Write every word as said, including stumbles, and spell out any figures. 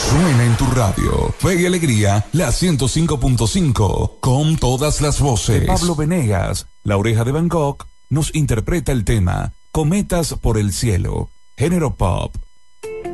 Suena en tu radio. Fe y Alegría, la ciento cinco punto cinco, con todas las voces. Pablo Venegas, La Oreja de Van Gogh, nos interpreta el tema Cometas por el Cielo, género pop.